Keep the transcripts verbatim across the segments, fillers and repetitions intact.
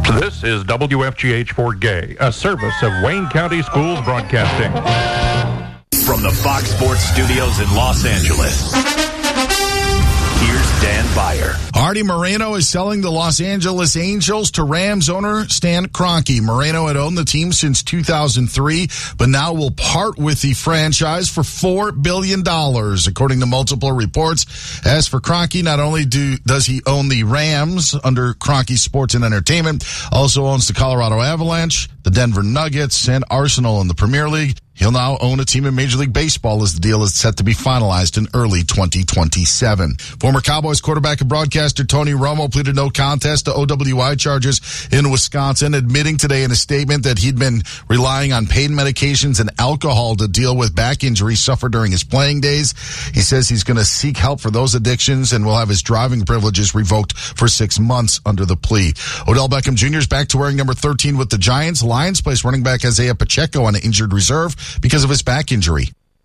This is W F G H for Gay, a service of Wayne County Schools Broadcasting. From the Fox Sports Studios in Los Angeles, here's Dan Beyer. Artie Moreno is selling the Los Angeles Angels to Rams owner Stan Kroenke. Moreno had owned the team since two thousand three, but now will part with the franchise for four billion dollars, according to multiple reports. As for Kroenke, not only do does he own the Rams under Kroenke Sports and Entertainment, also owns the Colorado Avalanche, the Denver Nuggets, and Arsenal in the Premier League. He'll now own a team in Major League Baseball as the deal is set to be finalized in early twenty twenty-seven. Former Cowboys quarterback and broadcaster Tony Romo pleaded no contest to O W I charges in Wisconsin, admitting today in a statement that he'd been relying on pain medications and alcohol to deal with back injuries suffered during his playing days. He says he's going to seek help for those addictions and will have his driving privileges revoked for six months under the plea. Odell Beckham Junior is back to wearing number thirteen with the Giants. Lions place running back Isaiah Pacheco on injured reserve because of his back injury.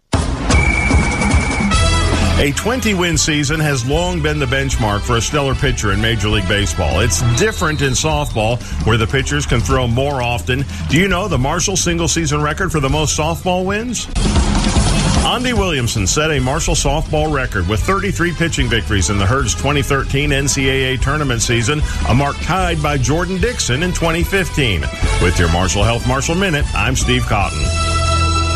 A twenty-win season has long been the benchmark for a stellar pitcher in Major League Baseball. It's different in softball, where the pitchers can throw more often. Do you know the Marshall single-season record for the most softball wins? Andy Williamson set a Marshall softball record with thirty-three pitching victories in the Herd's twenty thirteen N C double A tournament season, a mark tied by Jordan Dixon in twenty fifteen. With your Marshall Health Marshall Minute, I'm Steve Cotton.